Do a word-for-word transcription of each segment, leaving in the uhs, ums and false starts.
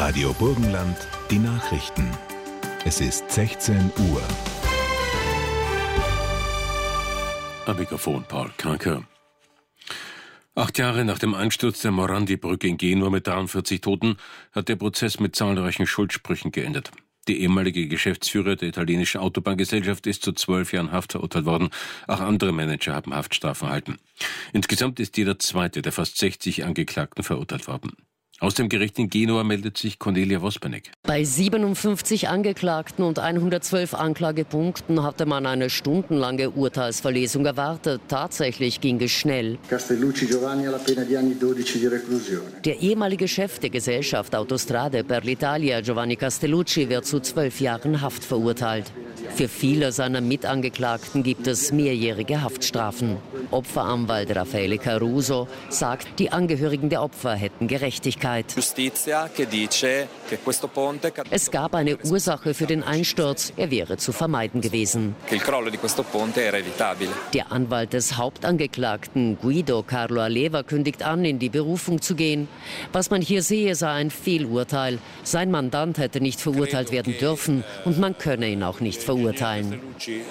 Radio Burgenland, die Nachrichten. Es ist sechzehn Uhr. Am Mikrofon Paul Kranker. Acht Jahre nach dem Einsturz der Morandi-Brücke in Genua mit dreiundvierzig Toten hat der Prozess mit zahlreichen Schuldsprüchen geendet. Der ehemalige Geschäftsführer der italienischen Autobahngesellschaft ist zu zwölf Jahren Haft verurteilt worden. Auch andere Manager haben Haftstrafen erhalten. Insgesamt ist jeder zweite der fast sechzig Angeklagten verurteilt worden. Aus dem Gericht in Genua meldet sich Cornelia Wospernik. Bei siebenundfünfzig Angeklagten und hundertzwölf Anklagepunkten hatte man eine stundenlange Urteilsverlesung erwartet. Tatsächlich ging es schnell. Castellucci Giovanni alla pena di anni dodici di reclusione. Der ehemalige Chef der Gesellschaft Autostrade per l'Italia, Giovanni Castellucci, wird zu zwölf Jahren Haft verurteilt. Für viele seiner Mitangeklagten gibt es mehrjährige Haftstrafen. Opferanwalt Raffaele Caruso sagt, die Angehörigen der Opfer hätten Gerechtigkeit. Es gab eine Ursache für den Einsturz, er wäre zu vermeiden gewesen. Der Anwalt des Hauptangeklagten, Guido Carlo Aleva, kündigt an, in die Berufung zu gehen. Was man hier sehe, sei ein Fehlurteil. Sein Mandant hätte nicht verurteilt werden dürfen und man könne ihn auch nicht verurteilen.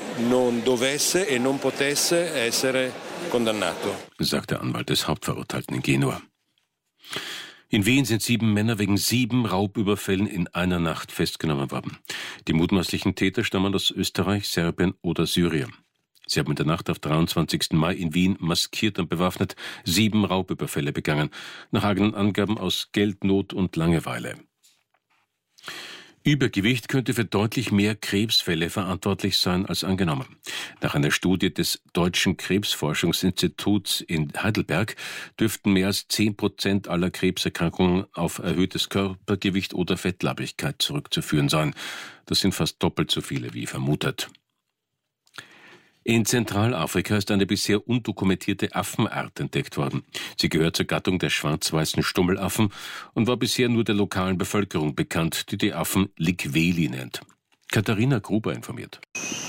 Sagt der Anwalt des Hauptverurteilten in Genua. In Wien sind sieben Männer wegen sieben Raubüberfällen in einer Nacht festgenommen worden. Die mutmaßlichen Täter stammen aus Österreich, Serbien oder Syrien. Sie haben in der Nacht auf dreiundzwanzigsten Mai in Wien maskiert und bewaffnet sieben Raubüberfälle begangen, nach eigenen Angaben aus Geldnot und Langeweile. Übergewicht könnte für deutlich mehr Krebsfälle verantwortlich sein als angenommen. Nach einer Studie des Deutschen Krebsforschungsinstituts in Heidelberg dürften mehr als zehn Prozent aller Krebserkrankungen auf erhöhtes Körpergewicht oder Fettleibigkeit zurückzuführen sein. Das sind fast doppelt so viele wie vermutet. In Zentralafrika ist eine bisher undokumentierte Affenart entdeckt worden. Sie gehört zur Gattung der schwarz-weißen Stummelaffen und war bisher nur der lokalen Bevölkerung bekannt, die die Affen Likweli nennt. Katharina Gruber informiert.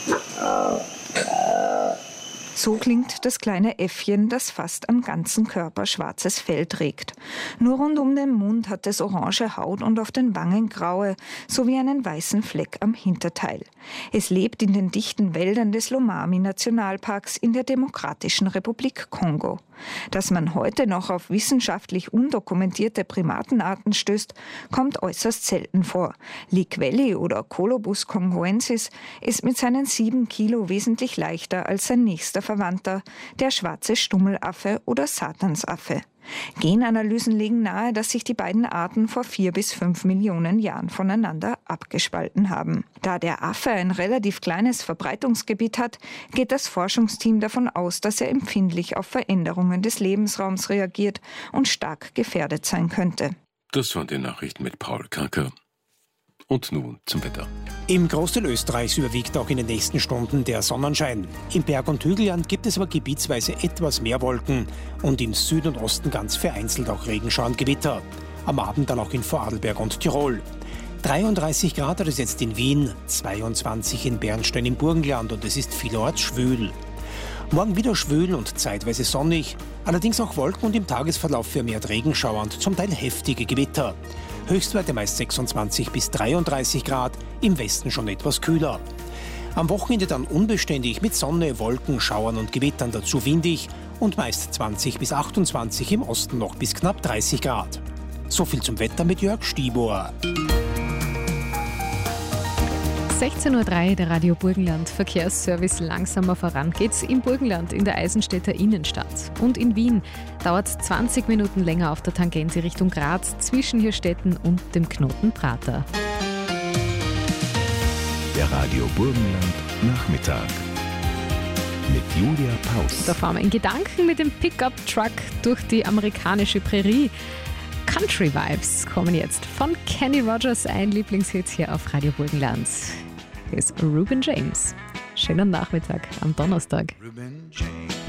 So klingt das kleine Äffchen, das fast am ganzen Körper schwarzes Fell trägt. Nur rund um den Mund hat es orange Haut und auf den Wangen graue, sowie einen weißen Fleck am Hinterteil. Es lebt in den dichten Wäldern des Lomami-Nationalparks in der Demokratischen Republik Kongo. Dass man heute noch auf wissenschaftlich undokumentierte Primatenarten stößt, kommt äußerst selten vor. Likweli oder Colobus congruensis ist mit seinen sieben Kilo wesentlich leichter als sein nächster Verwandter, der schwarze Stummelaffe oder Satansaffe. Genanalysen legen nahe, dass sich die beiden Arten vor vier bis fünf Millionen Jahren voneinander abgespalten haben. Da der Affe ein relativ kleines Verbreitungsgebiet hat, geht das Forschungsteam davon aus, dass er empfindlich auf Veränderungen des Lebensraums reagiert und stark gefährdet sein könnte. Das waren die Nachrichten mit Paul Kranker. Und nun zum Wetter. Im Großteil Österreichs überwiegt auch in den nächsten Stunden der Sonnenschein. Im Berg- und Hügelland gibt es aber gebietsweise etwas mehr Wolken und im Süden und Osten ganz vereinzelt auch Regenschauer und Gewitter. Am Abend dann auch in Vorarlberg und Tirol. dreiunddreißig Grad hat es jetzt in Wien, zweiundzwanzig in Bernstein im Burgenland und es ist vielerorts schwül. Morgen wieder schwül und zeitweise sonnig, allerdings auch Wolken und im Tagesverlauf vermehrt Regenschauer und zum Teil heftige Gewitter. Höchstwerte meist sechsundzwanzig bis dreiunddreißig Grad, im Westen schon etwas kühler. Am Wochenende dann unbeständig mit Sonne, Wolken, Schauern und Gewittern, dazu windig und meist zwanzig bis achtundzwanzig, im Osten noch bis knapp dreißig Grad. So viel zum Wetter mit Jörg Stibor. sechzehn Uhr drei, der Radio Burgenland Verkehrsservice. Langsamer voran geht's im Burgenland in der Eisenstädter Innenstadt. Und in Wien dauert es zwanzig Minuten länger auf der Tangente Richtung Graz zwischen Hirstetten und dem Knoten Prater. Der Radio Burgenland Nachmittag mit Julia Paus. Da fahren wir in Gedanken mit dem Pickup-Truck durch die amerikanische Prärie. Country Vibes kommen jetzt von Kenny Rogers, ein Lieblingshit hier auf Radio Burgenland. Hier ist Reuben James. Schönen Nachmittag am Donnerstag. Reuben James.